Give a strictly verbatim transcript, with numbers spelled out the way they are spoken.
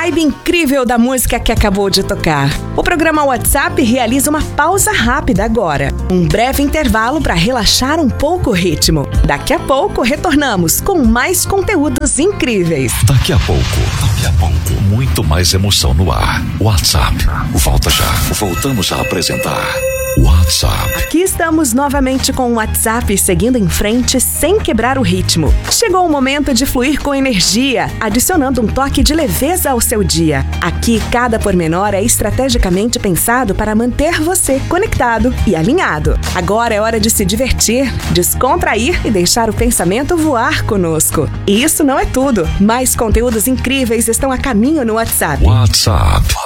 vibe incrível da música que acabou de tocar. O programa WhatsApp realiza uma pausa rápida agora. Um breve intervalo para relaxar um pouco o ritmo. Daqui a pouco retornamos com mais conteúdos incríveis. Daqui a pouco, daqui a pouco, muito mais emoção no ar. WhatsApp, volta já. Voltamos a apresentar WhatsApp. Aqui estamos novamente com o WhatsApp, seguindo em frente sem quebrar o ritmo. Chegou o momento de fluir com energia, adicionando um toque de leveza ao seu dia. Aqui, cada pormenor é estrategicamente pensado para manter você conectado e alinhado. Agora é hora de se divertir, descontrair e deixar o pensamento voar conosco. E isso não é tudo. Mais conteúdos incríveis estão a caminho no WhatsApp. WhatsApp.